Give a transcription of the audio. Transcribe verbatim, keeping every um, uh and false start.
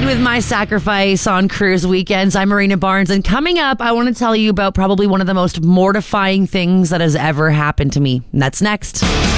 with My Sacrifice on cruise weekends. I'm Marina Barnes, and coming up, I want to tell you about probably one of the most mortifying things that has ever happened to me. And that's next.